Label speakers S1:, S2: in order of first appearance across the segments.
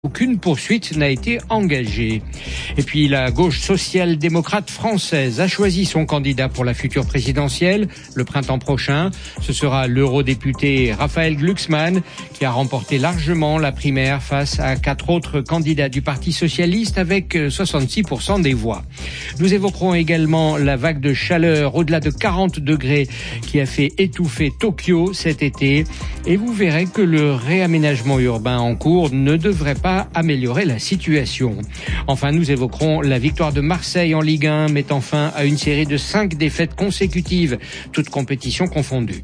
S1: Aucune poursuite n'a été engagée. Et puis la gauche social-démocrate française a choisi son candidat pour la future présidentielle le printemps prochain. Ce sera l'eurodéputé Raphaël Glucksmann qui a remporté largement la primaire face à 4 autres candidats du Parti socialiste avec 66% des voix. Nous évoquerons également la vague de chaleur au-delà de 40 degrés qui a fait étouffer Tokyo cet été. Et vous verrez que le réaménagement urbain en cours ne devrait pas améliorer la situation. Enfin, nous évoquerons la victoire de Marseille en Ligue 1, mettant fin à une série de 5 défaites consécutives, toutes compétitions confondues.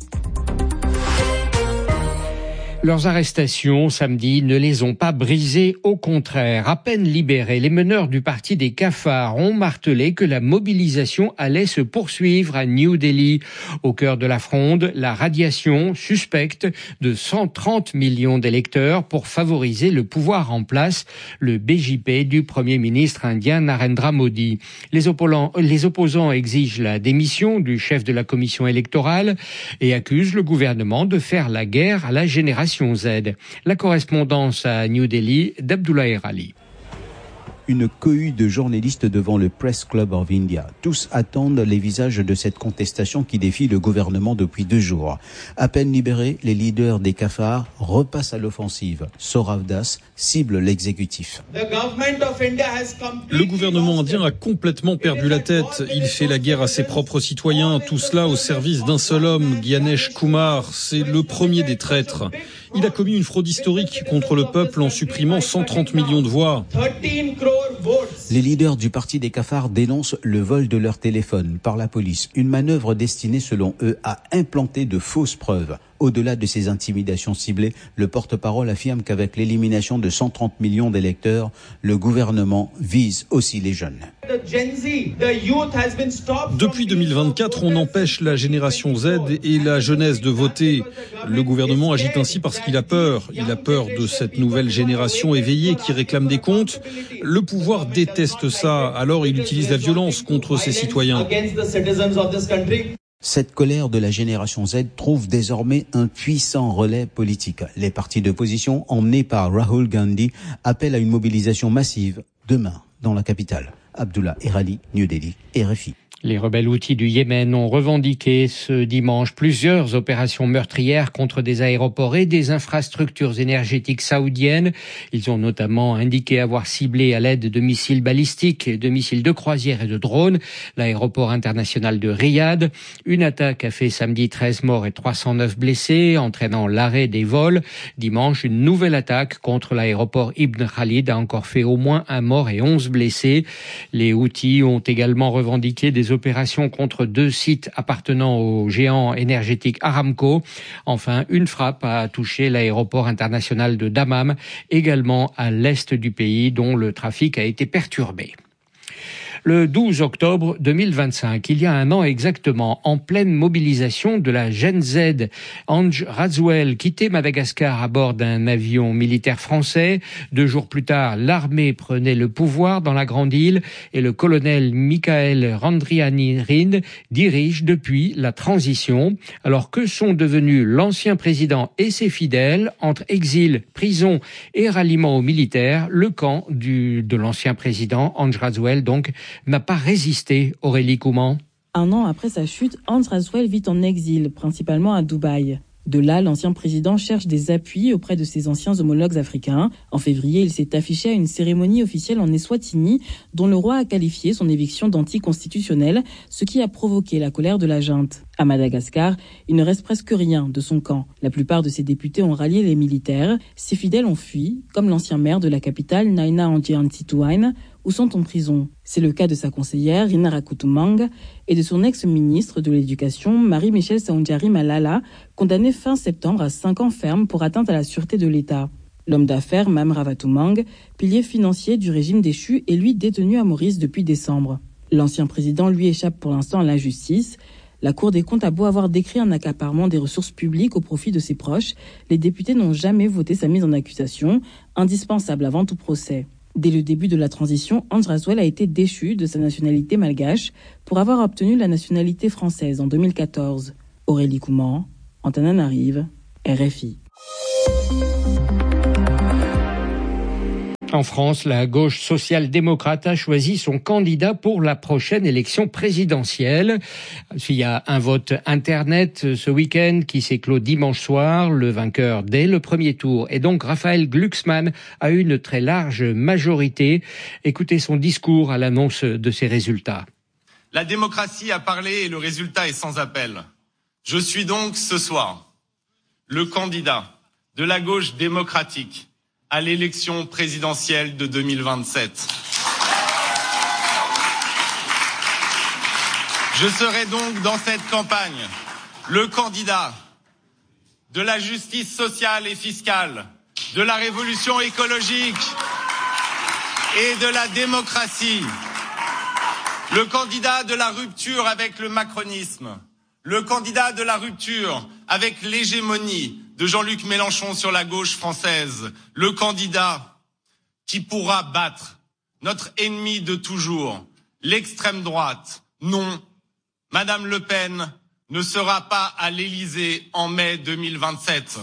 S1: Leurs arrestations samedi ne les ont pas brisées, au contraire. À peine libérés, les meneurs du parti des cafards ont martelé que la mobilisation allait se poursuivre à New Delhi. Au cœur de la fronde, la radiation suspecte de 130 millions d'électeurs pour favoriser le pouvoir en place, le BJP du Premier ministre indien Narendra Modi. Les opposants exigent la démission du chef de la commission électorale et accusent le gouvernement de faire la guerre à la génération Z. La correspondance à New Delhi d'Abdullah Erali.
S2: Une cohue de journalistes devant le Press Club of India. Tous attendent les visages de cette contestation qui défie le gouvernement depuis 2 jours. À peine libérés, les leaders des cafards repassent à l'offensive. Sourav Das cible l'exécutif.
S3: Le gouvernement indien a complètement perdu la tête. Il fait la guerre à ses propres citoyens, tout cela au service d'un seul homme, Gyanesh Kumar. C'est le premier des traîtres. Il a commis une fraude historique contre le peuple en supprimant 130 millions de voix.
S2: Les leaders du parti des cafards dénoncent le vol de leur téléphone par la police. Une manœuvre destinée, selon eux, à implanter de fausses preuves. Au-delà de ces intimidations ciblées, le porte-parole affirme qu'avec l'élimination de 130 millions d'électeurs, le gouvernement vise aussi les jeunes.
S3: Depuis 2024, on empêche la génération Z et la jeunesse de voter. Le gouvernement agit ainsi parce qu'il a peur. Il a peur de cette nouvelle génération éveillée qui réclame des comptes. Le pouvoir déteste ça, alors il utilise la violence contre ses citoyens.
S2: Cette colère de la génération Z trouve désormais un puissant relais politique. Les partis d'opposition, emmenés par Rahul Gandhi, appellent à une mobilisation massive demain dans la capitale. Abdullah Erali, New Delhi, RFI.
S1: Les rebelles houthis du Yémen ont revendiqué ce dimanche plusieurs opérations meurtrières contre des aéroports et des infrastructures énergétiques saoudiennes. Ils ont notamment indiqué avoir ciblé à l'aide de missiles balistiques, de missiles de croisière et de drones l'aéroport international de Riyad. Une attaque a fait samedi 13 morts et 309 blessés, entraînant l'arrêt des vols. Dimanche, une nouvelle attaque contre l'aéroport Ibn Khalid a encore fait au moins 1 mort et 11 blessés. Les Houthis ont également revendiqué des opérations contre 2 sites appartenant au géant énergétique Aramco. Enfin, une frappe a touché l'aéroport international de Dammam, également à l'est du pays, dont le trafic a été perturbé. Le 12 octobre 2025, il y a 1 an exactement, en pleine mobilisation de la Gen Z, Anj Razouel quittait Madagascar à bord d'un avion militaire français. 2 jours plus tard, l'armée prenait le pouvoir dans la Grande Île et le colonel Michael Randrianirine dirige depuis la transition. Alors que sont devenus l'ancien président et ses fidèles entre exil, prison et ralliement aux militaires? Le camp de l'ancien président, Anj Razouel, donc, n'a pas résisté, Aurélie Couman.
S4: 1 an après sa chute, Anj Razouel vit en exil, principalement à Dubaï. De là, l'ancien président cherche des appuis auprès de ses anciens homologues africains. En février, il s'est affiché à une cérémonie officielle en Eswatini, dont le roi a qualifié son éviction d'anticonstitutionnelle, ce qui a provoqué la colère de la junte. À Madagascar, il ne reste presque rien de son camp. La plupart de ses députés ont rallié les militaires. Ses fidèles ont fui, comme l'ancien maire de la capitale, Naina Andiantituaine, ou sont en prison. C'est le cas de sa conseillère, Rina Rakutumang, et de son ex-ministre de l'Éducation, Marie-Michel Saoundiari Malala, condamnée fin septembre à 5 ans ferme pour atteinte à la sûreté de l'État. L'homme d'affaires, Mam Ravatumang, pilier financier du régime déchu, est lui détenu à Maurice depuis décembre. L'ancien président lui échappe pour l'instant à la justice. La Cour des comptes a beau avoir décrit un accaparement des ressources publiques au profit de ses proches, les députés n'ont jamais voté sa mise en accusation, indispensable avant tout procès. Dès le début de la transition, Anj Razouel a été déchu de sa nationalité malgache pour avoir obtenu la nationalité française en 2014. Aurélie Couman, Antananarive, RFI.
S1: En France, la gauche social-démocrate a choisi son candidat pour la prochaine élection présidentielle. Il y a un vote Internet ce week-end qui s'est clos dimanche soir. Le vainqueur dès le premier tour est donc Raphaël Glucksmann à une très large majorité. Écoutez son discours à l'annonce de ces résultats.
S5: La démocratie a parlé et le résultat est sans appel. Je suis donc ce soir le candidat de la gauche démocratique à l'élection présidentielle de 2027. Je serai donc dans cette campagne le candidat de la justice sociale et fiscale, de la révolution écologique et de la démocratie, le candidat de la rupture avec le macronisme, le candidat de la rupture avec l'hégémonie de Jean-Luc Mélenchon sur la gauche française, le candidat qui pourra battre notre ennemi de toujours, l'extrême droite. Non, Madame Le Pen ne sera pas à l'Élysée en mai 2027.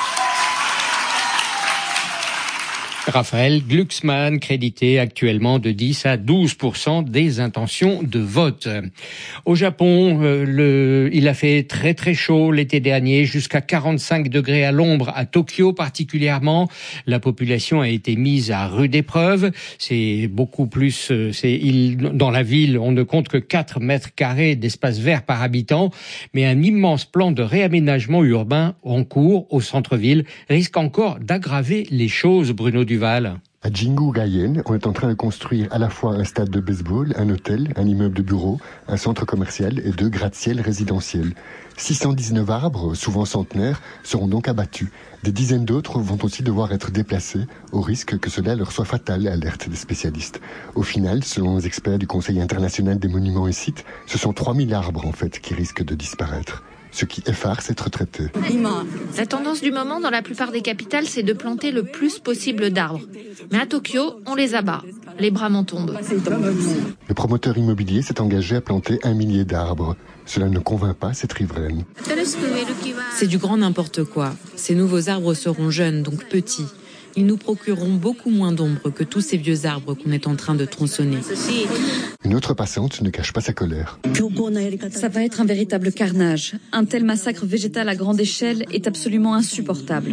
S1: Raphaël Glucksmann, crédité actuellement de 10 à 12% des intentions de vote. Au Japon, il a fait très très chaud l'été dernier, jusqu'à 45 degrés à l'ombre à Tokyo particulièrement. La population a été mise à rude épreuve. C'est beaucoup plus. Dans la ville, on ne compte que 4 mètres carrés d'espace vert par habitant, mais un immense plan de réaménagement urbain en cours au centre-ville risque encore d'aggraver les choses. Bruno Duval.
S6: À Jingu-Gaien, on est en train de construire à la fois un stade de baseball, un hôtel, un immeuble de bureaux, un centre commercial et 2 gratte-ciel résidentiels. 619 arbres, souvent centenaires, seront donc abattus. Des dizaines d'autres vont aussi devoir être déplacés, au risque que cela leur soit fatal, alertent des spécialistes. Au final, selon les experts du Conseil international des monuments et sites, ce sont 3000 arbres en fait qui risquent de disparaître. Ce qui efface cette retraitée.
S7: La tendance du moment dans la plupart des capitales, c'est de planter le plus possible d'arbres. Mais à Tokyo, on les abat. Les bras m'en tombent.
S6: Le promoteur immobilier s'est engagé à planter 1 millier d'arbres. Cela ne convainc pas cette riveraine.
S4: C'est du grand n'importe quoi. Ces nouveaux arbres seront jeunes, donc petits. Ils nous procureront beaucoup moins d'ombre que tous ces vieux arbres qu'on est en train de tronçonner.
S6: Une autre passante ne cache pas sa colère.
S8: Ça va être un véritable carnage. Un tel massacre végétal à grande échelle est absolument insupportable.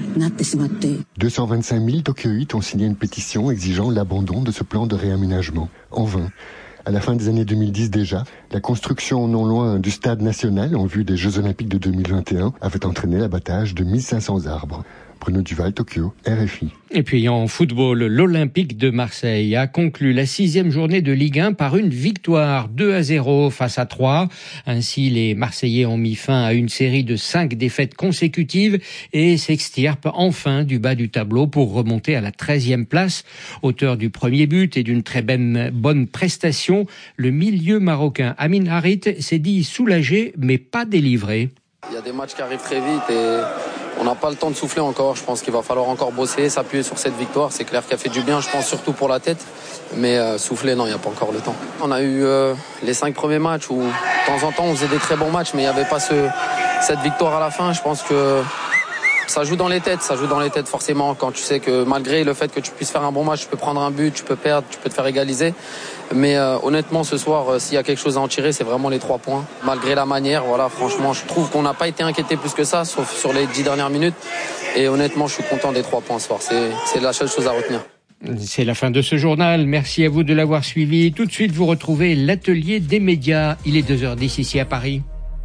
S6: 225 000 Tokyoïtes ont signé une pétition exigeant l'abandon de ce plan de réaménagement. En vain. À la fin des années 2010 déjà, la construction non loin du stade national en vue des Jeux Olympiques de 2021 avait entraîné l'abattage de 1500 arbres. Bruno Duval, Tokyo, RFI.
S1: Et puis en football, l'Olympique de Marseille a conclu la 6e journée de Ligue 1 par une victoire 2-0 face à 3. Ainsi, les Marseillais ont mis fin à une série de 5 défaites consécutives et s'extirpent enfin du bas du tableau pour remonter à la 13e place. Auteur du premier but et d'une très bonne prestation, le milieu marocain Amin Harit s'est dit soulagé mais pas délivré.
S9: Il y a des matchs qui arrivent très vite et on n'a pas le temps de souffler encore. Je pense qu'il va falloir encore bosser, s'appuyer sur cette victoire. C'est clair qu'elle fait du bien, je pense surtout pour la tête. Mais souffler, non, il n'y a pas encore le temps. On a eu les 5 premiers matchs où de temps en temps on faisait des très bons matchs, mais il n'y avait pas cette victoire à la fin. Je pense que ça joue dans les têtes forcément. Quand tu sais que malgré le fait que tu puisses faire un bon match, tu peux prendre un but, tu peux perdre, tu peux te faire égaliser. Mais honnêtement, ce soir, s'il y a quelque chose à en tirer, c'est vraiment les 3 points. Malgré la manière, voilà, franchement, je trouve qu'on n'a pas été inquiété plus que ça, sauf sur les 10 dernières minutes. Et honnêtement, je suis content des 3 points ce soir. C'est la seule chose à retenir.
S1: C'est la fin de ce journal. Merci à vous de l'avoir suivi. Tout de suite, vous retrouvez l'atelier des médias. Il est 2h10 ici à Paris.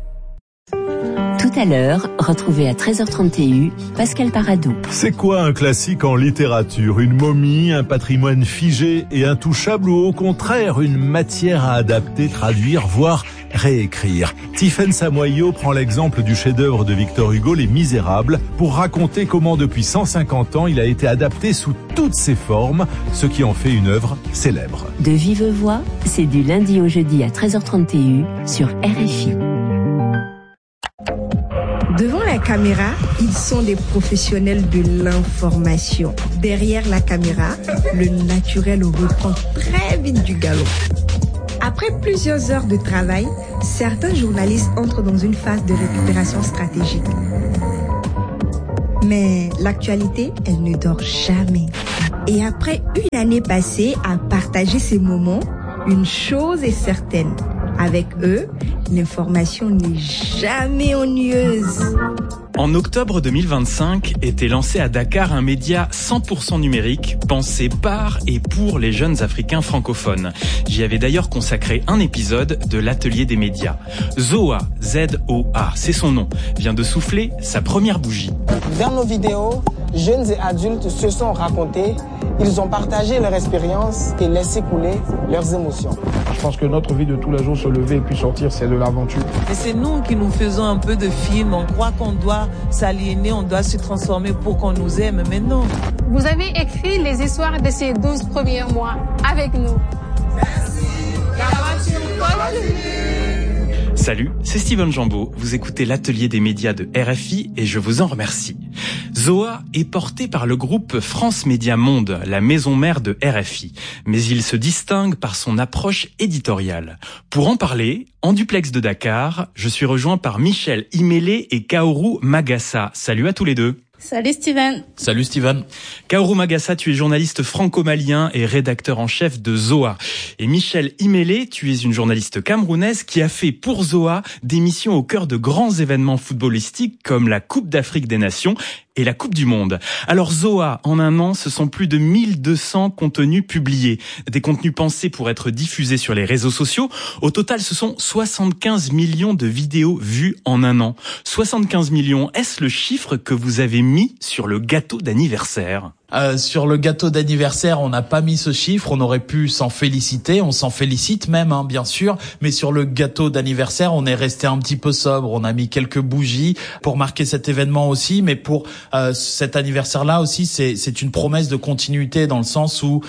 S10: Tout à l'heure, retrouvez à 13h30 TU Pascal Paradou.
S11: C'est quoi un classique en littérature? Une momie, un patrimoine figé et intouchable, ou au contraire une matière à adapter, traduire, voire réécrire? Tiphaine Samoyo prend l'exemple du chef-d'œuvre de Victor Hugo, Les Misérables, pour raconter comment depuis 150 ans il a été adapté sous toutes ses formes, ce qui en fait une œuvre célèbre.
S10: De vive voix, c'est du lundi au jeudi à 13h30 TU sur RFI.
S12: Devant la caméra, ils sont des professionnels de l'information. Derrière la caméra, le naturel reprend très vite du galop. Après plusieurs heures de travail, certains journalistes entrent dans une phase de récupération stratégique. Mais l'actualité, elle ne dort jamais. Et après une année passée à partager ces moments, une chose est certaine. Avec eux, l'information n'est jamais ennuyeuse.
S13: En octobre 2025 était lancé à Dakar un média 100% numérique, pensé par et pour les jeunes Africains francophones. J'y avais d'ailleurs consacré un épisode de l'atelier des médias. Zoa, Z-O-A, c'est son nom, vient de souffler sa première bougie.
S14: Dans nos vidéos, jeunes et adultes se sont racontés, ils ont partagé leur expérience et laissé couler leurs émotions.
S15: Je pense que notre vie de tous les jours, se lever et puis sortir, c'est de l'aventure.
S16: Et c'est nous qui nous faisons un peu de film, on croit qu'on doit s'aliéner, on doit se transformer pour qu'on nous aime, mais non.
S17: Vous avez écrit les histoires de ces 12 premiers mois avec nous.
S14: Merci, l'aventure continue.
S13: Salut, c'est Steven Jambeau, vous écoutez l'atelier des médias de RFI et je vous en remercie. Zoa est porté par le groupe France Média Monde, la maison mère de RFI, mais il se distingue par son approche éditoriale. Pour en parler, en duplex de Dakar, je suis rejoint par Michel Imele et Kaoru Magassa. Salut à tous les deux.
S18: Salut Steven.
S13: Salut Steven. Kaoru Magassa, tu es journaliste franco-malien et rédacteur en chef de Zoa. Et Michel Imele, tu es une journaliste camerounaise qui a fait pour Zoa des missions au cœur de grands événements footballistiques comme la Coupe d'Afrique des Nations et la Coupe du Monde. Alors Zoa, en un an, ce sont plus de 1200 contenus publiés. Des contenus pensés pour être diffusés sur les réseaux sociaux. Au total, ce sont 75 millions de vidéos vues en un an. 75 millions, est-ce le chiffre que vous avez mis sur le gâteau d'anniversaire ?
S19: Sur le gâteau d'anniversaire, on n'a pas mis ce chiffre, on aurait pu s'en féliciter, on s'en félicite même, bien sûr, mais sur le gâteau d'anniversaire, on est resté un petit peu sobre, on a mis quelques bougies pour marquer cet événement aussi, mais pour cet anniversaire-là aussi, c'est une promesse de continuité dans le sens où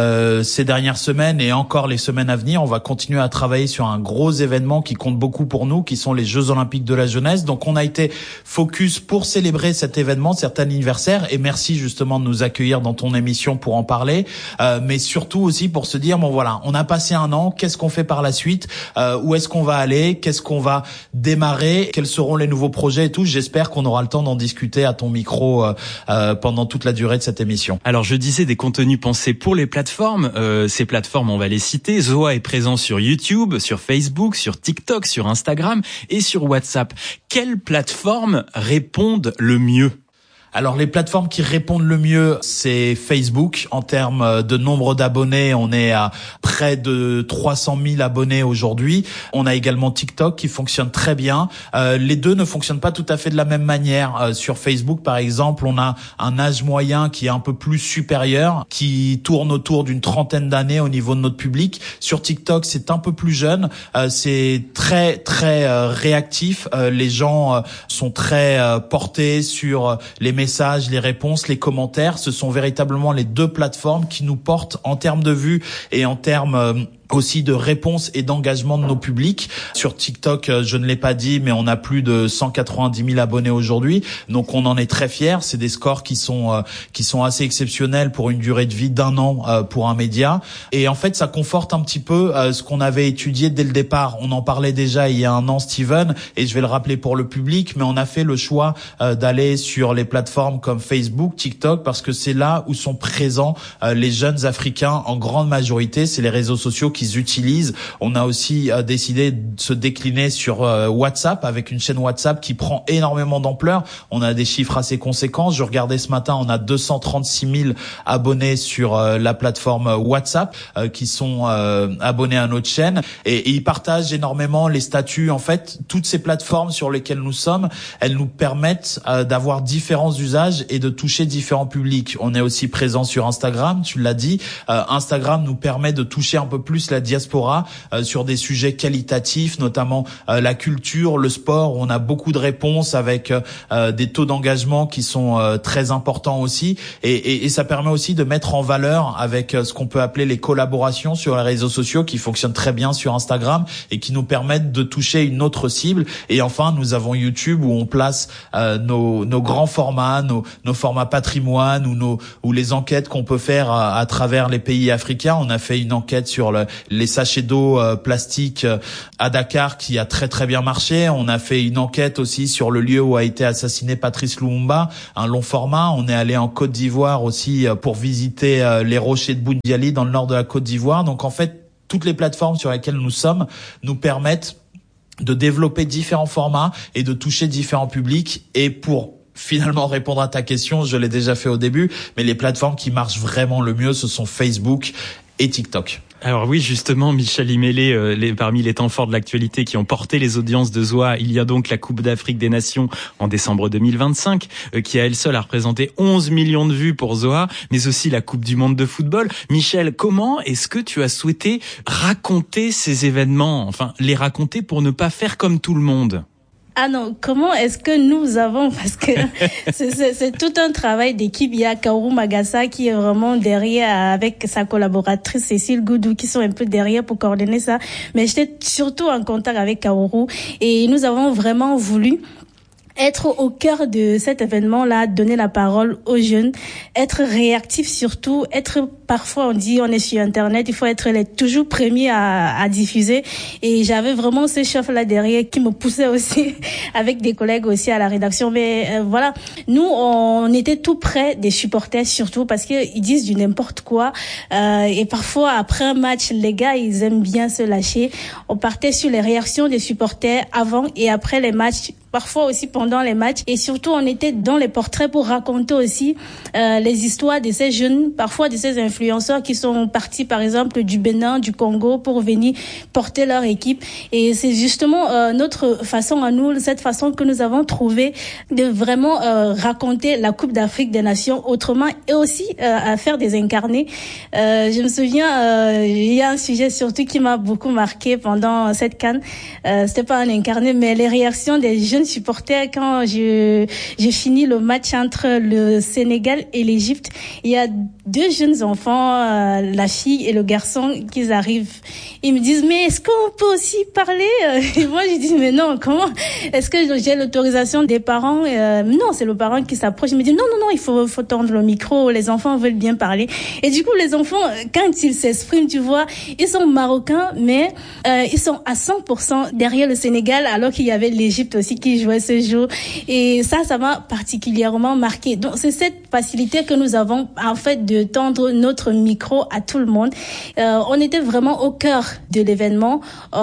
S19: ces dernières semaines et encore les semaines à venir, on va continuer à travailler sur un gros événement qui compte beaucoup pour nous, qui sont les Jeux Olympiques de la jeunesse. Donc on a été focus pour célébrer cet événement, cet anniversaire, et merci justement de nous accueillir dans ton émission pour en parler, mais surtout aussi pour se dire, bon voilà, on a passé un an, qu'est-ce qu'on fait par la suite, où est-ce qu'on va aller, qu'est-ce qu'on va démarrer, quels seront les nouveaux projets et tout. J'espère qu'on aura le temps d'en discuter à ton micro pendant toute la durée de cette émission.
S13: Alors je disais des contenus pensés pour les plateformes, ces plateformes on va les citer. Zoa est présent sur YouTube, sur Facebook, sur TikTok, sur Instagram et sur WhatsApp. Quelles plateformes répondent le mieux ?
S19: Alors les plateformes qui répondent le mieux, c'est Facebook. En termes de nombre d'abonnés, on est à près de 300 000 abonnés aujourd'hui. On a également TikTok qui fonctionne très bien. Les deux ne fonctionnent pas tout à fait de la même manière. Sur Facebook, par exemple, on a un âge moyen qui est un peu plus supérieur, qui tourne autour d'une trentaine d'années au niveau de notre public. Sur TikTok, c'est un peu plus jeune. C'est très, très réactif. Les gens sont très portés sur les messages, les réponses, les commentaires. Ce sont véritablement les deux plateformes qui nous portent en termes de vues et en termes aussi de réponse et d'engagement de nos publics. Sur TikTok, je ne l'ai pas dit, mais on a plus de 190 000 abonnés aujourd'hui. Donc on en est très fiers. C'est des scores qui sont assez exceptionnels pour une durée de vie d'un an pour un média. Et en fait, ça conforte un petit peu ce qu'on avait étudié dès le départ. On en parlait déjà il y a un an, Steven, et je vais le rappeler pour le public, mais on a fait le choix d'aller sur les plateformes comme Facebook, TikTok, parce que c'est là où sont présents les jeunes Africains en grande majorité. C'est les réseaux sociaux qu'ils utilisent. On a aussi décidé de se décliner sur WhatsApp avec une chaîne WhatsApp qui prend énormément d'ampleur. On a des chiffres assez conséquents. Je regardais ce matin, on a 236 000 abonnés sur la plateforme WhatsApp qui sont abonnés à notre chaîne et ils partagent énormément les statuts. En fait, toutes ces plateformes sur lesquelles nous sommes, elles nous permettent d'avoir différents usages et de toucher différents publics. On est aussi présent sur Instagram, tu l'as dit. Instagram nous permet de toucher un peu plus la diaspora sur des sujets qualitatifs, notamment la culture, le sport. On a beaucoup de réponses avec des taux d'engagement qui sont très importants aussi. Et ça permet aussi de mettre en valeur avec ce qu'on peut appeler les collaborations sur les réseaux sociaux qui fonctionnent très bien sur Instagram et qui nous permettent de toucher une autre cible. Et enfin, nous avons YouTube où on place nos grands formats, nos formats patrimoine ou les enquêtes qu'on peut faire à travers les pays africains. On a fait une enquête sur les sachets d'eau plastique à Dakar qui a très très bien marché. On a fait une enquête aussi sur le lieu où a été assassiné Patrice Lumumba, un long format. On est allé en Côte d'Ivoire aussi pour visiter les rochers de Boundiali dans le nord de la Côte d'Ivoire. Donc en fait, toutes les plateformes sur lesquelles nous sommes nous permettent de développer différents formats et de toucher différents publics. Et pour finalement répondre à ta question, je l'ai déjà fait au début, mais les plateformes qui marchent vraiment le mieux, ce sont Facebook et TikTok.
S13: Alors oui, justement, Michel Imélé, parmi les temps forts de l'actualité qui ont porté les audiences de Zoa, il y a donc la Coupe d'Afrique des Nations en décembre 2025, qui à elle seule a représenté 11 millions de vues pour Zoa, mais aussi la Coupe du Monde de football. Michel, comment est-ce que tu as souhaité raconter ces événements, enfin les raconter pour ne pas faire comme tout le monde ?
S18: Ah non, comment est-ce que nous avons, parce que c'est tout un travail d'équipe. Il y a Kaoru Magassa qui est vraiment derrière avec sa collaboratrice Cécile Goudou qui sont un peu derrière pour coordonner ça. Mais j'étais surtout en contact avec Kaoru et nous avons vraiment voulu être au cœur de cet événement-là, donner la parole aux jeunes, être réactif surtout, parfois on dit on est sur Internet, il faut être les toujours premiers à diffuser. Et j'avais vraiment ce chef-là derrière qui me poussait aussi, avec des collègues aussi à la rédaction. Mais voilà, nous on était tout près des supporters surtout parce qu'ils disent du n'importe quoi. Et parfois après un match, les gars ils aiment bien se lâcher. On partait sur les réactions des supporters avant et après les matchs. Parfois aussi pendant les matchs et surtout on était dans les portraits pour raconter aussi les histoires de ces jeunes, parfois de ces influenceurs qui sont partis par exemple du Bénin, du Congo pour venir porter leur équipe. Et c'est justement notre façon à nous, cette façon que nous avons trouvé de vraiment raconter la Coupe d'Afrique des Nations autrement et aussi à faire des incarnés. Je me souviens, il y a un sujet surtout qui m'a beaucoup marqué pendant cette CAN. C'était pas un incarné mais les réactions des jeunes supporters quand je finis le match entre le Sénégal et l'Égypte. Il y a deux jeunes enfants, la fille et le garçon, qui arrivent. Ils me disent mais est-ce qu'on peut aussi parler? Et moi je dis mais non, comment? Est-ce que j'ai l'autorisation des parents? Non, c'est le parent qui s'approche. Il me dit non, il faut tendre le micro. Les enfants veulent bien parler. Et du coup les enfants, quand ils s'expriment, tu vois, ils sont marocains, mais ils sont à 100% derrière le Sénégal, alors qu'il y avait l'Égypte aussi qui jouait ce jour. Et ça m'a particulièrement marqué. Donc c'est cette facilité que nous avons en fait de tendre notre micro à tout le monde. On était vraiment au cœur de l'événement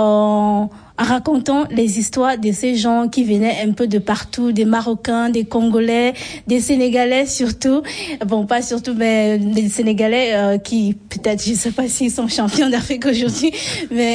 S18: en racontant les histoires de ces gens qui venaient un peu de partout, des Marocains, des Congolais, des Sénégalais surtout. Bon, pas surtout, mais des Sénégalais qui, peut-être, je sais pas s'ils sont champions d'Afrique aujourd'hui, mais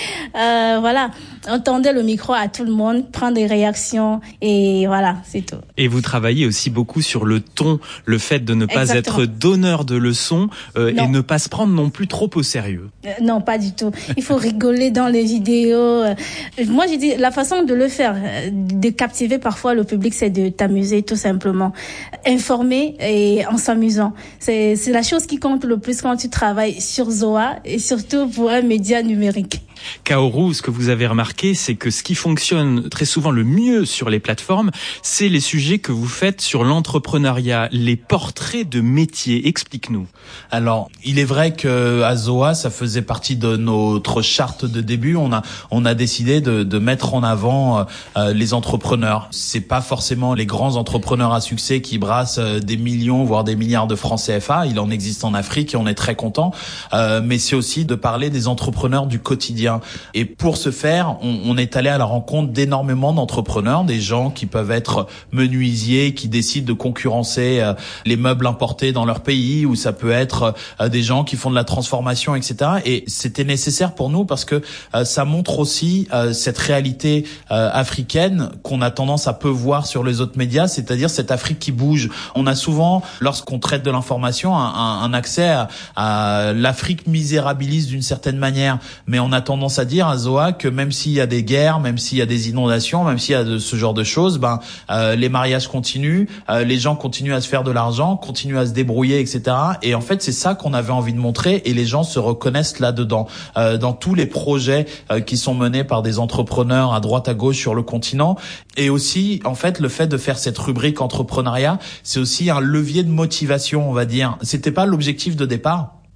S18: voilà, on tendait le micro à tout le monde, prendre des réactions et voilà, c'est tout.
S13: Et vous travaillez aussi beaucoup sur le ton, le fait de ne pas être donneur de leçons et ne pas se prendre non plus trop au sérieux.
S18: Non, pas du tout. Il faut rigoler dans les vidéos. Moi, j'ai dit, la façon de le faire, de captiver parfois le public, c'est de t'amuser tout simplement. Informer et en s'amusant. C'est la chose qui compte le plus quand tu travailles sur Zoa et surtout pour un média numérique.
S13: Kaoru, ce que vous avez remarqué, c'est que ce qui fonctionne très souvent le mieux sur les plateformes, c'est les sujets que vous faites sur l'entrepreneuriat, les portraits de métiers. Explique-nous.
S19: Alors, il est vrai que à Zoa, ça faisait partie de notre charte de début. On a décidé de mettre en avant les entrepreneurs. C'est pas forcément les grands entrepreneurs à succès qui brassent des millions, voire des milliards de francs CFA. Il en existe en Afrique et on est très content. Mais c'est aussi de parler des entrepreneurs du quotidien. Et pour ce faire, on est allé à la rencontre d'énormément d'entrepreneurs, des gens qui peuvent être menuisiers, qui décident de concurrencer les meubles importés dans leur pays, ou ça peut être des gens qui font de la transformation, etc. Et c'était nécessaire pour nous parce que ça montre aussi cette réalité africaine qu'on a tendance à peu voir sur les autres médias, c'est-à-dire cette Afrique qui bouge. On a souvent, lorsqu'on traite de l'information, un accès à l'Afrique misérabiliste d'une certaine manière, mais on a tendance à dire à Zoa que même s'il y a des guerres, même s'il y a des inondations, même s'il y a ce genre de choses, les mariages continuent, les gens continuent à se faire de l'argent, continuent à se débrouiller, etc. Et en fait, c'est ça qu'on avait envie de montrer et les gens se reconnaissent là-dedans. Dans tous les projets qui sont menés par des entrepreneurs à droite à gauche sur le continent. Et aussi, en fait, le fait de faire cette rubrique entrepreneuriat, c'est aussi un levier de motivation, on va dire. C'était pas l'objectif de départ.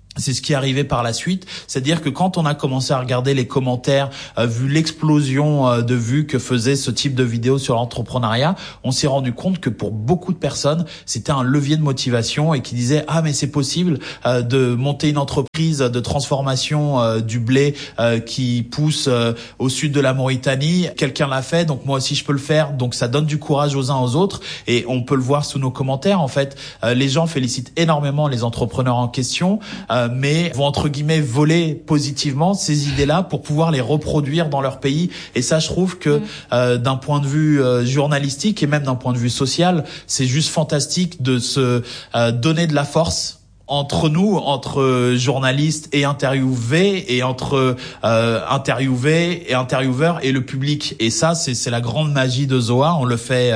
S19: C'est ce qui est arrivé par la suite, c'est-à-dire que quand on a commencé à regarder les commentaires, vu l'explosion de vues que faisait ce type de vidéo sur l'entrepreneuriat, on s'est rendu compte que pour beaucoup de personnes, c'était un levier de motivation et qui disaient mais c'est possible de monter une entreprise de transformation du blé qui pousse au sud de la Mauritanie. Quelqu'un l'a fait, donc moi aussi je peux le faire. Donc ça donne du courage aux uns aux autres et on peut le voir sous nos commentaires. En fait, les gens félicitent énormément les entrepreneurs en question. Mais vont entre guillemets voler positivement ces idées-là pour pouvoir les reproduire dans leur pays. Et ça, je trouve que d'un point de vue journalistique et même d'un point de vue social, c'est juste fantastique de se donner de la force entre nous, entre journalistes et interviewés, et entre interviewés et intervieweurs et le public. Et ça, c'est la grande magie de Zoa. On le fait,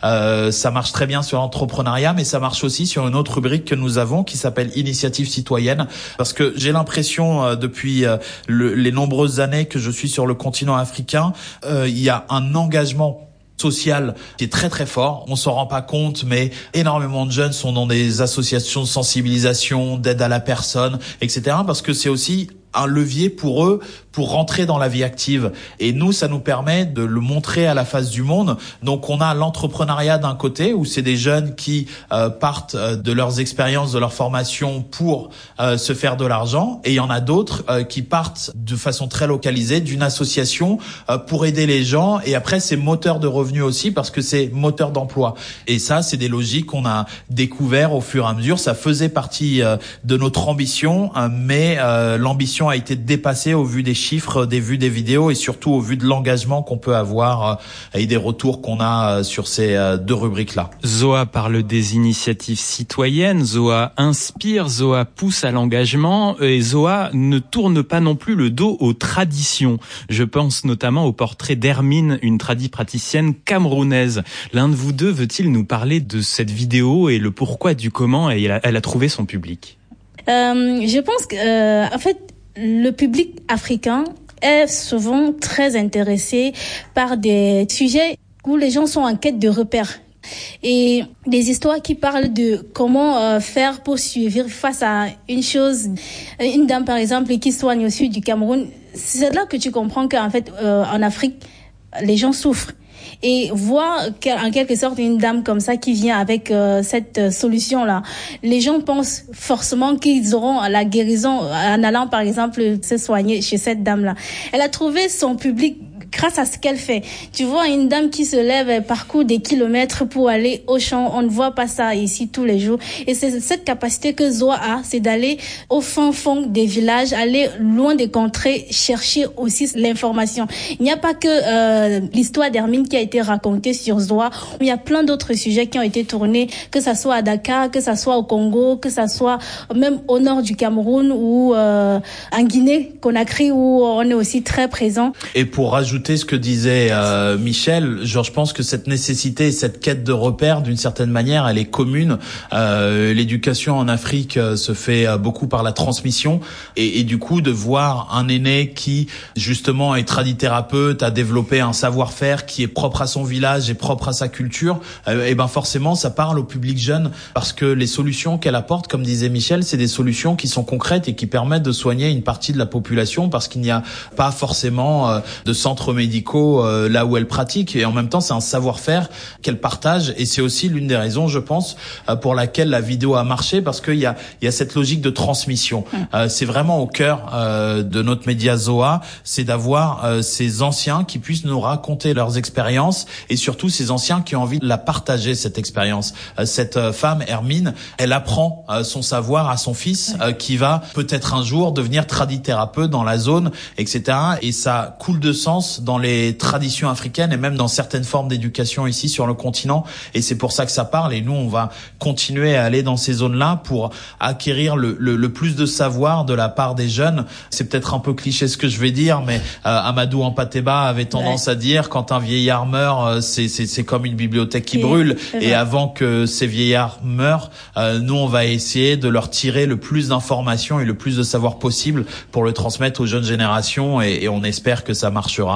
S19: ça marche très bien sur l'entrepreneuriat, mais ça marche aussi sur une autre rubrique que nous avons qui s'appelle Initiative citoyenne. Parce que j'ai l'impression, depuis les nombreuses années que je suis sur le continent africain, il y a un engagement social qui est très très fort. On s'en rend pas compte, mais énormément de jeunes sont dans des associations de sensibilisation, d'aide à la personne, etc. Parce que c'est aussi un levier pour eux pour rentrer dans la vie active. Et nous, ça nous permet de le montrer à la face du monde. Donc on a l'entrepreneuriat d'un côté où c'est des jeunes qui partent de leurs expériences, de leur formation pour se faire de l'argent. Et il y en a d'autres qui partent de façon très localisée d'une association pour aider les gens. Et après, c'est moteur de revenus aussi parce que c'est moteur d'emploi. Et ça, c'est des logiques qu'on a découvert au fur et à mesure. Ça faisait partie de notre ambition, mais l'ambition a été dépassée au vu des chiffres, des vues des vidéos et surtout au vu de l'engagement qu'on peut avoir et des retours qu'on a sur ces deux rubriques-là.
S13: Zoa parle des initiatives citoyennes, Zoa inspire, Zoa pousse à l'engagement et Zoa ne tourne pas non plus le dos aux traditions. Je pense notamment au portrait d'Hermine, une tradipraticienne camerounaise. L'un de vous deux veut-il nous parler de cette vidéo et le pourquoi du comment elle a trouvé son public?
S18: Je pense que, en fait, le public africain est souvent très intéressé par des sujets où les gens sont en quête de repères. Et des histoires qui parlent de comment faire pour survivre face à une chose. Une dame, par exemple, qui soigne au sud du Cameroun. C'est là que tu comprends qu'en fait, en Afrique, les gens souffrent. Et voir en quelque sorte une dame comme ça qui vient avec cette solution-là, les gens pensent forcément qu'ils auront la guérison en allant par exemple se soigner chez cette dame-là. Elle a trouvé son public grâce à ce qu'elle fait. Tu vois une dame qui se lève et parcourt des kilomètres pour aller au champ. On ne voit pas ça ici tous les jours. Et c'est cette capacité que Zoa a, c'est d'aller au fin fond des villages, aller loin des contrées, chercher aussi l'information. Il n'y a pas que l'histoire d'Hermine qui a été racontée sur Zoa. Il y a plein d'autres sujets qui ont été tournés, que ça soit à Dakar, que ça soit au Congo, que ça soit même au nord du Cameroun ou en Guinée, Conakry, où on est aussi très présent.
S19: Et pour rajouter ce que disait Michel, je pense que cette nécessité, cette quête de repères, d'une certaine manière, elle est commune. L'éducation en Afrique se fait beaucoup par la transmission et du coup de voir un aîné qui justement est tradithérapeute, a développé un savoir-faire qui est propre à son village et propre à sa culture, et ben forcément ça parle au public jeune parce que les solutions qu'elle apporte, comme disait Michel, c'est des solutions qui sont concrètes et qui permettent de soigner une partie de la population parce qu'il n'y a pas forcément de centres médicaux là où elle pratique et en même temps c'est un savoir-faire qu'elle partage et c'est aussi l'une des raisons je pense pour laquelle la vidéo a marché parce qu'il y a cette logique de transmission. C'est vraiment au cœur de notre média Zoa, c'est d'avoir ces anciens qui puissent nous raconter leurs expériences et surtout ces anciens qui ont envie de la partager cette expérience. Cette femme Hermine, elle apprend son savoir à son fils qui va peut-être un jour devenir tradithérapeute dans la zone, etc. Et ça coule de sens dans les traditions africaines et même dans certaines formes d'éducation ici sur le continent et c'est pour ça que ça parle et nous on va continuer à aller dans ces zones-là pour acquérir le plus de savoir de la part des jeunes. C'est peut-être un peu cliché ce que je vais dire mais Amadou Hampâté-Bâ avait tendance à dire quand un vieillard meurt c'est comme une bibliothèque qui brûle et avant que ces vieillards meurent nous on va essayer de leur tirer le plus d'informations et le plus de savoir possible pour le transmettre aux jeunes générations et on espère que ça marchera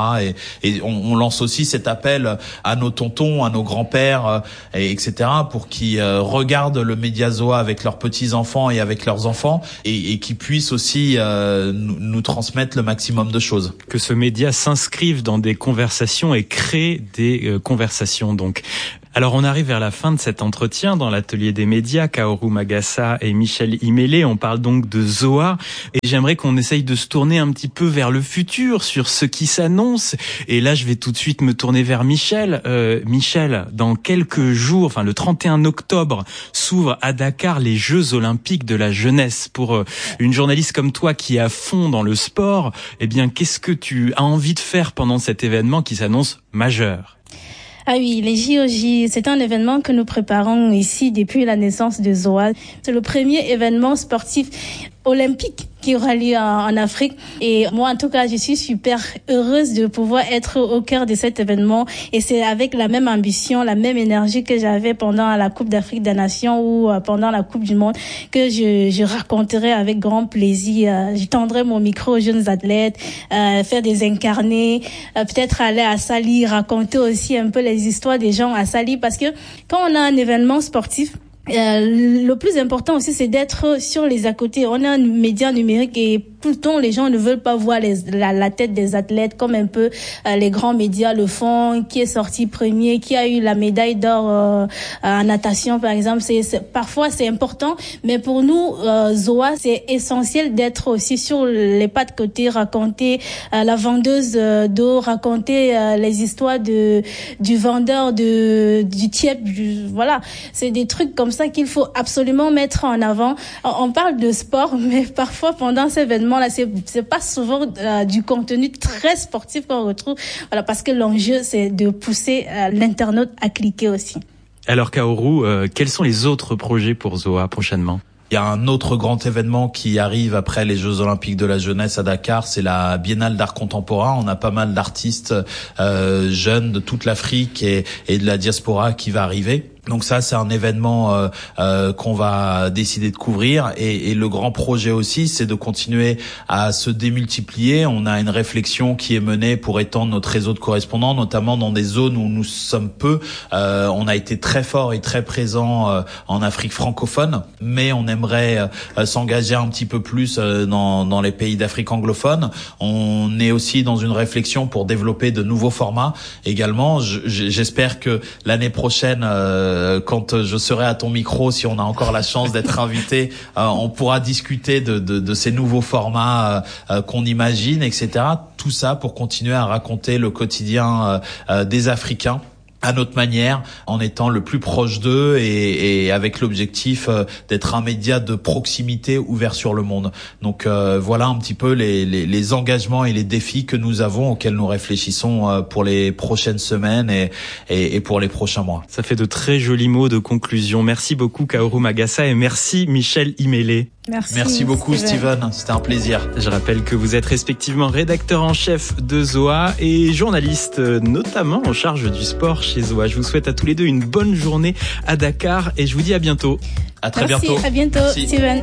S19: Et on lance aussi cet appel à nos tontons, à nos grands-pères, etc., pour qu'ils regardent le média Zoa avec leurs petits-enfants et avec leurs enfants, et qu'ils puissent aussi nous transmettre le maximum de choses.
S13: Que ce média s'inscrive dans des conversations et crée des conversations, donc. Alors on arrive vers la fin de cet entretien dans l'atelier des médias. Kaoru Magassa et Michel Imele, on parle donc de Zoa, et j'aimerais qu'on essaye de se tourner un petit peu vers le futur, sur ce qui s'annonce. Et là je vais tout de suite me tourner vers Michel. Michel, dans quelques jours, enfin le 31 octobre, s'ouvrent à Dakar les Jeux Olympiques de la jeunesse. Pour une journaliste comme toi qui est à fond dans le sport, eh bien qu'est-ce que tu as envie de faire pendant cet événement qui s'annonce majeur ?
S18: Ah oui, les JOJ, c'est un événement que nous préparons ici depuis la naissance de Zoa. C'est le premier événement sportif olympique qui aura lieu en Afrique. Et moi, en tout cas, je suis super heureuse de pouvoir être au cœur de cet événement. Et c'est avec la même ambition, la même énergie que j'avais pendant la Coupe d'Afrique des Nations ou pendant la Coupe du Monde que je raconterai avec grand plaisir. Je tendrai mon micro aux jeunes athlètes, faire des incarnés, peut-être aller à Sali, raconter aussi un peu les histoires des gens à Sali. Parce que quand on a un événement sportif, le plus important aussi, c'est d'être sur les à côté. On a un média numérique et tout le temps, les gens ne veulent pas voir la tête des athlètes comme un peu les grands médias le font, qui est sorti premier, qui a eu la médaille d'or en natation, par exemple. Parfois, c'est important, mais pour nous, Zoa, c'est essentiel d'être aussi sur les pas de côté, raconter la vendeuse d'eau, raconter les histoires du vendeur du tiep, voilà. C'est des trucs comme ça qu'il faut absolument mettre en avant. On parle de sport, mais parfois pendant ces événements-là, c'est pas souvent du contenu très sportif qu'on retrouve. Voilà, parce que l'enjeu, c'est de pousser l'internaute à cliquer aussi.
S13: Alors Kaoru, quels sont les autres projets pour Zoa prochainement ?
S19: Il y a un autre grand événement qui arrive après les Jeux Olympiques de la jeunesse à Dakar, c'est la Biennale d'art contemporain. On a pas mal d'artistes jeunes de toute l'Afrique et de la diaspora qui va arriver. Donc ça, c'est un événement qu'on va décider de couvrir. Et le grand projet aussi, c'est de continuer à se démultiplier. On a une réflexion qui est menée pour étendre notre réseau de correspondants, notamment dans des zones où nous sommes peu. On a été très fort et très présent en Afrique francophone, mais on aimerait s'engager un petit peu plus dans les pays d'Afrique anglophone. On est aussi dans une réflexion pour développer de nouveaux formats également. J'espère que l'année prochaine, quand je serai à ton micro, si on a encore la chance d'être invité, on pourra discuter de ces nouveaux formats qu'on imagine, etc. Tout ça pour continuer à raconter le quotidien des Africains à notre manière, en étant le plus proche d'eux et avec l'objectif d'être un média de proximité ouvert sur le monde. Donc voilà un petit peu les engagements et les défis que nous avons, auxquels nous réfléchissons pour les prochaines semaines et pour les prochains mois.
S13: Ça fait de très jolis mots de conclusion. Merci beaucoup Kaoru Magassa et merci Michel Imele.
S19: Merci beaucoup Steven, c'était un plaisir.
S13: Je rappelle que vous êtes respectivement rédacteur en chef de Zoa et journaliste notamment en charge du sport chez Zoa. Je vous souhaite à tous les deux une bonne journée à Dakar et je vous dis à bientôt.
S19: À très bientôt.
S18: À bientôt, merci. Steven.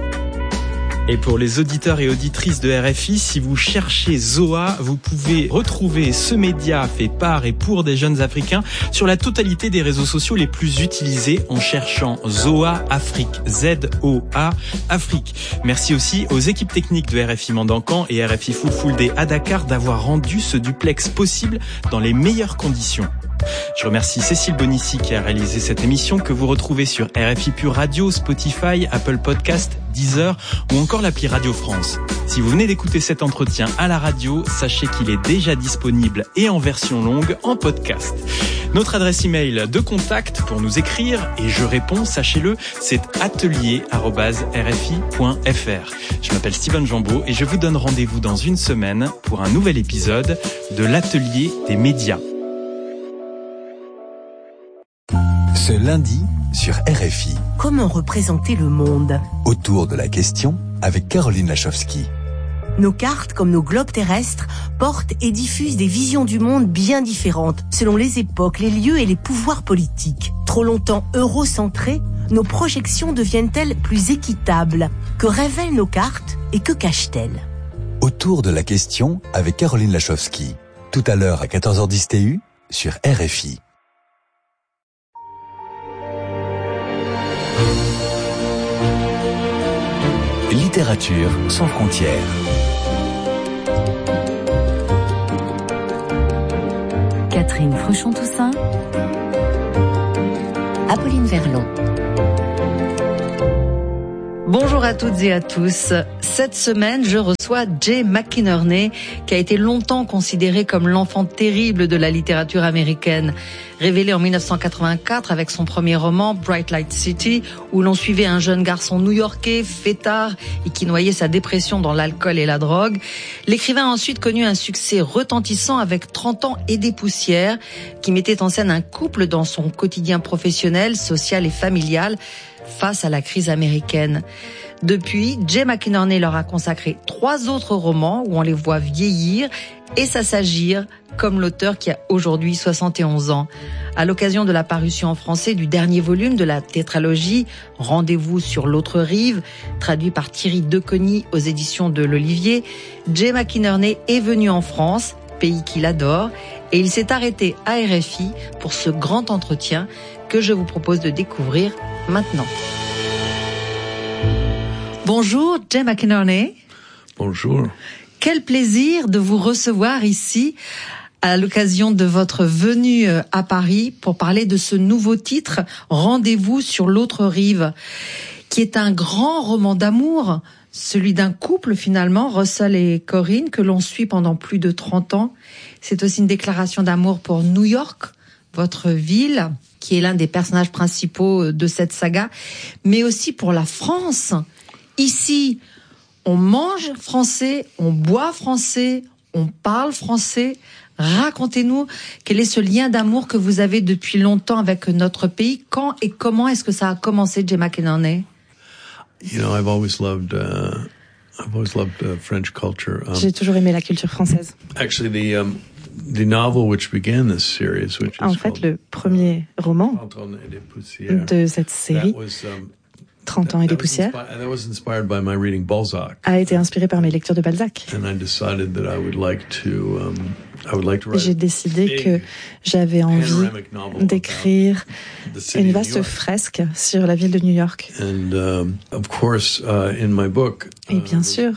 S13: Et pour les auditeurs et auditrices de RFI, si vous cherchez Zoa, vous pouvez retrouver ce média fait par et pour des jeunes Africains sur la totalité des réseaux sociaux les plus utilisés en cherchant Zoa Afrique, Z-O-A Afrique. Merci aussi aux équipes techniques de RFI Mandankan et RFI Full Day à Dakar d'avoir rendu ce duplex possible dans les meilleures conditions. Je remercie Cécile Bonissi qui a réalisé cette émission que vous retrouvez sur RFI Pure Radio, Spotify, Apple Podcast, Deezer ou encore l'appli Radio France. Si vous venez d'écouter cet entretien à la radio, sachez qu'il est déjà disponible et en version longue en podcast. Notre adresse email de contact pour nous écrire et je réponds, sachez-le, c'est atelier@rfi.fr. Je m'appelle Steven Jambeau et je vous donne rendez-vous dans une semaine pour un nouvel épisode de l'atelier des médias.
S20: Ce lundi sur RFI.
S21: Comment représenter le monde ?
S20: Autour de la question avec Caroline Lachowski.
S21: Nos cartes, comme nos globes terrestres, portent et diffusent des visions du monde bien différentes selon les époques, les lieux et les pouvoirs politiques. Trop longtemps eurocentrées, nos projections deviennent-elles plus équitables ? Que révèlent nos cartes et que cachent-elles ?
S20: Autour de la question avec Caroline Lachowski. tout à l'heure à 14h10 TU sur RFI. Littérature sans frontières.
S10: Catherine Fruchon-Toussaint, Apolline Verlon.
S3: Bonjour à toutes et à tous. Cette semaine, je reçois Jay McInerney, qui a été longtemps considéré comme l'enfant terrible de la littérature américaine. Révélé en 1984 avec son premier roman Bright Light City, où l'on suivait un jeune garçon new-yorkais, fêtard, et qui noyait sa dépression dans l'alcool et la drogue, l'écrivain a ensuite connu un succès retentissant avec 30 ans et des poussières, qui mettait en scène un couple dans son quotidien professionnel, social et familial, face à la crise américaine. Depuis, Jay McInerney leur a consacré 3 autres romans où on les voit vieillir et s'assagir, comme l'auteur qui a aujourd'hui 71 ans. À l'occasion de la parution en français du dernier volume de la tétralogie Rendez-vous sur l'autre rive, traduit par Thierry Decogny aux éditions de l'Olivier, Jay McInerney est venu en France, pays qu'il adore, et il s'est arrêté à RFI pour ce grand entretien que je vous propose de découvrir maintenant. Bonjour, Jay McInerney.
S22: Bonjour.
S3: Quel plaisir de vous recevoir ici à l'occasion de votre venue à Paris pour parler de ce nouveau titre, Rendez-vous sur l'autre rive, qui est un grand roman d'amour, celui d'un couple finalement, Russell et Corinne, que l'on suit pendant plus de 30 ans. C'est aussi une déclaration d'amour pour New York, votre ville, qui est l'un des personnages principaux de cette saga, mais aussi pour la France. Ici, on mange français, on boit français, on parle français. Racontez-nous quel est ce lien d'amour que vous avez depuis longtemps avec notre pays. Quand et comment est-ce que ça a commencé, Jay McInerney?
S22: You know, I've always loved French culture.
S23: J'ai toujours aimé la culture française.
S22: Actually, the novel which began this series, which is
S23: en fait, le premier roman de cette série, 30 ans et des poussières, a été inspiré par mes lectures de Balzac. Et j'ai décidé que j'avais envie d'écrire une vaste fresque sur la ville de New York. Et bien sûr,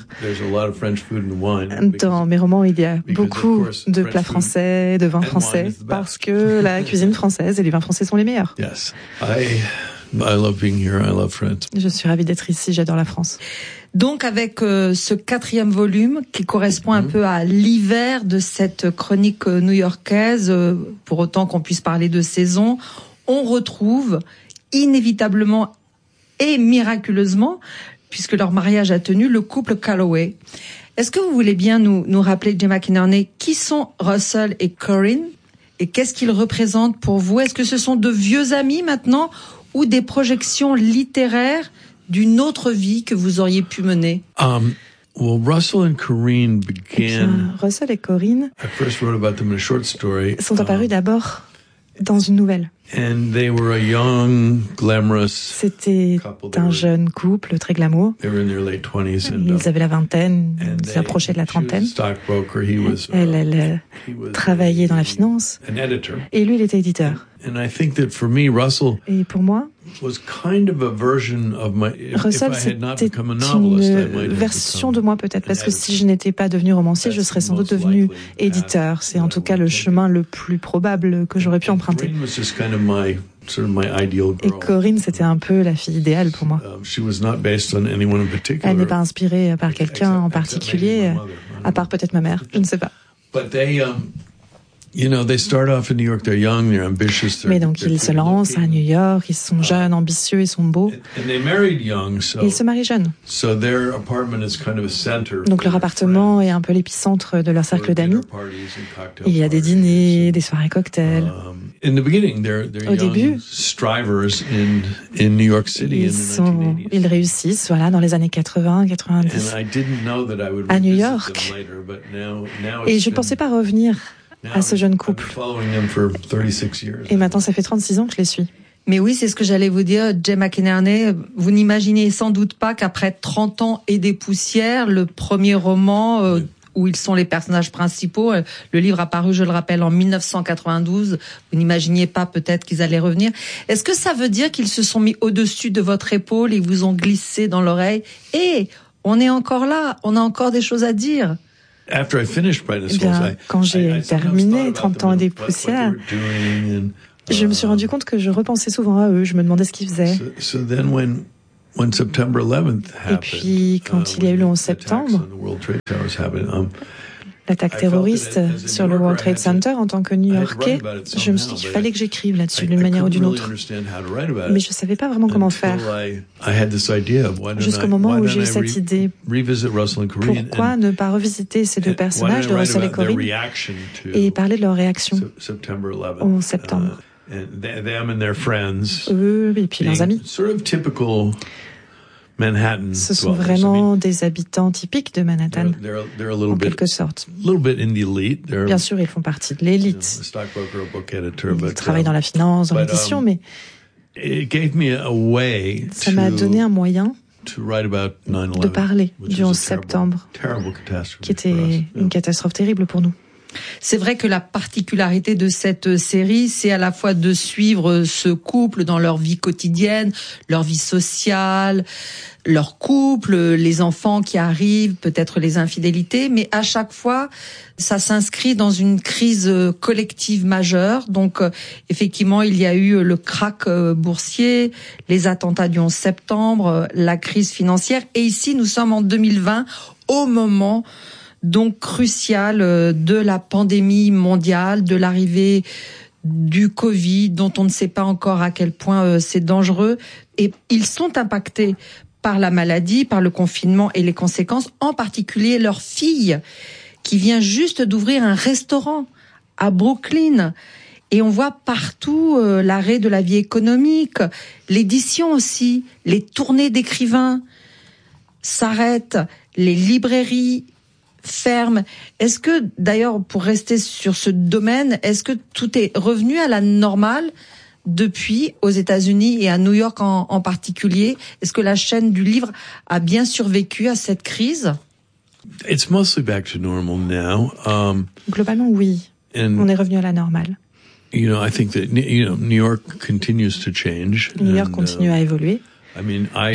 S23: dans mes romans, il y a beaucoup de plats français, de vins français, parce que la cuisine française et les vins français sont les meilleurs.
S22: I love being here. I love France.
S23: Je suis ravie d'être ici. J'adore la France.
S3: Donc, avec ce 4e volume qui correspond un peu à l'hiver de cette chronique new-yorkaise, pour autant qu'on puisse parler de saison, on retrouve inévitablement et miraculeusement, puisque leur mariage a tenu, le couple Calloway. Est-ce que vous voulez bien nous rappeler, Jay McInerney, qui sont Russell et Corinne et qu'est-ce qu'ils représentent pour vous? Est-ce que ce sont de vieux amis maintenant ou des projections littéraires d'une autre vie que vous auriez pu mener?
S22: Russell and Corinne began.
S23: Russell et Corinne sont apparus d'abord dans une nouvelle.
S22: And they were a young, glamorous.
S23: C'était un jeune couple très glamour.
S22: They were in their late 20s.
S23: Ils avaient la vingtaine, ils s'approchaient de la trentaine. Elle travaillait dans la finance. Et lui, il était éditeur. Et pour moi, Russell, c'était une version de moi peut-être, parce que si je n'étais pas devenu romancier, je serais sans doute devenu éditeur. C'est en tout cas le chemin le plus probable que j'aurais pu emprunter. Et Corinne, c'était un peu la fille idéale pour moi. Elle n'est pas inspirée par quelqu'un en particulier, à part peut-être ma mère, je ne sais pas. Mais donc ils se lancent à New York, ils sont jeunes, ambitieux, ils sont beaux. Et ils se marient jeunes. Donc leur appartement est un peu l'épicentre de leur cercle d'amis. Il y a des dîners, des soirées cocktails. Au début, ils réussissent, voilà, dans les années 80, 90, à New York. Et je ne pensais pas revenir à ce jeune couple. Et maintenant, ça fait 36 ans que je les suis. Mais oui, c'est ce que j'allais vous dire, Jay McInerney. Vous n'imaginez sans doute pas qu'après 30 ans et des poussières, le premier roman
S3: où ils sont les personnages principaux. Le livre a paru, je le rappelle, en 1992. Vous n'imaginiez pas peut-être qu'ils allaient revenir. Est-ce que ça veut dire qu'ils se sont mis au-dessus de votre épaule et vous ont glissé dans l'oreille? Et on est encore là, on a encore des choses à dire.
S23: Quand j'ai terminé 30 ans et des poussières, je me suis rendu compte que je repensais souvent à eux, je me demandais ce qu'ils faisaient. Et puis, quand il y a eu le 11 septembre, l'attaque terroriste sur le World Trade Center, en tant que New-Yorkais, je me suis dit qu'il fallait que j'écrive là-dessus d'une manière ou d'une autre. Mais je ne savais pas vraiment comment faire. Jusqu'au moment où j'ai eu cette idée. Pourquoi ne pas revisiter ces deux personnages de Russell et Corinne et parler de leur réaction au 11 septembre. Eux et puis leurs amis. Ce sont vraiment des habitants typiques de Manhattan, en quelque sorte. Bien sûr, ils font partie de l'élite. Ils travaillent dans la finance, dans l'édition, mais ça m'a donné un moyen de parler du 11 septembre, qui était une catastrophe terrible pour nous.
S3: C'est vrai que la particularité de cette série, c'est à la fois de suivre ce couple dans leur vie quotidienne, leur vie sociale, leur couple, les enfants qui arrivent, peut-être les infidélités, mais à chaque fois, ça s'inscrit dans une crise collective majeure. Donc, effectivement, il y a eu le krach boursier, les attentats du 11 septembre, la crise financière. Et ici, nous sommes en 2020, au moment donc crucial de la pandémie mondiale, de l'arrivée du Covid, dont on ne sait pas encore à quel point c'est dangereux. Et ils sont impactés par la maladie, par le confinement et les conséquences, en particulier leur fille, qui vient juste d'ouvrir un restaurant à Brooklyn. Et on voit partout l'arrêt de la vie économique, l'édition aussi, les tournées d'écrivains s'arrêtent, les librairies ferme. Est-ce que, d'ailleurs, pour rester sur ce domaine, est-ce que tout est revenu à la normale depuis aux États-Unis et à New York en particulier? Est-ce que la chaîne du livre a bien survécu à cette crise?
S23: Globalement, oui. On est revenu à la normale.
S22: New York continues to change.
S23: New York continue à évoluer.